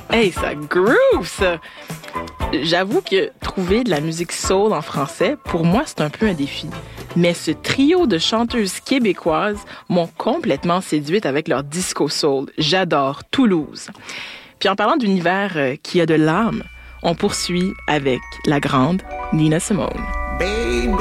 Hey, ça groove, ça! J'avoue que trouver de la musique soul en français, pour moi, c'est un peu un défi. Mais ce trio de chanteuses québécoises m'ont complètement séduite avec leur disco soul. J'adore Toulouse. Puis en parlant d'univers qui a de l'âme, on poursuit avec la grande Nina Simone.